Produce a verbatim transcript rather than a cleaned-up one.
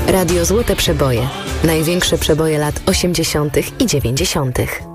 Radio Złote Przeboje. Największe przeboje lat osiemdziesiątych i dziewięćdziesiątych.